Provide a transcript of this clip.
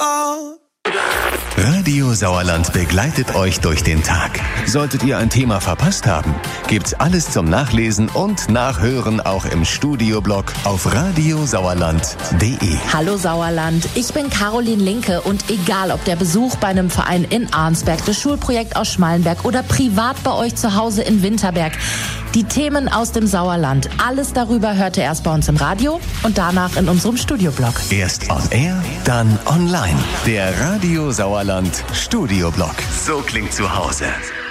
Radio Sauerland begleitet euch durch den Tag. Solltet ihr ein Thema verpasst haben, gibt's alles zum Nachlesen und Nachhören auch im Studioblog auf radiosauerland.de. Hallo Sauerland, ich bin Caroline Linke und egal ob der Besuch bei einem Verein in Arnsberg, das Schulprojekt aus Schmallenberg oder privat bei euch zu Hause in Winterberg, die Themen aus dem Sauerland, alles darüber hört ihr erst bei uns im Radio und danach in unserem Studioblog. Erst on air, dann online. Der Radio Sauerland Studioblog. So klingt zu Hause.